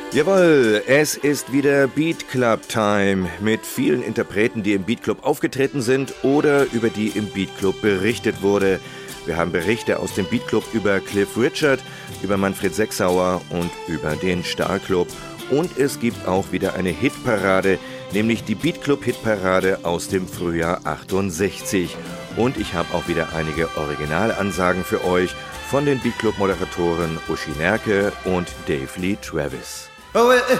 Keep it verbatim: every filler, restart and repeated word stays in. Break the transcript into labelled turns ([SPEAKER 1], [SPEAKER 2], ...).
[SPEAKER 1] Jawohl, es ist wieder Beat Club Time mit vielen Interpreten, die im Beat Club aufgetreten sind oder über die im Beat Club berichtet wurde. Wir haben Berichte aus dem Beat Club über Cliff Richard, über Manfred Sechsauer und über den Star Club. Und es gibt auch wieder eine Hitparade, nämlich die Beat Club Hitparade aus dem Frühjahr achtundsechzig. Und ich habe auch wieder einige Originalansagen für euch von den Beat Club Moderatoren Uschi Nerke und Dave Lee Travis.
[SPEAKER 2] Oh,